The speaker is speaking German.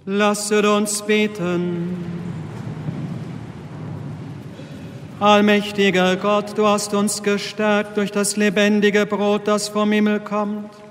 Lasset uns beten. Allmächtiger Gott, du hast uns gestärkt durch das lebendige Brot, das vom Himmel kommt.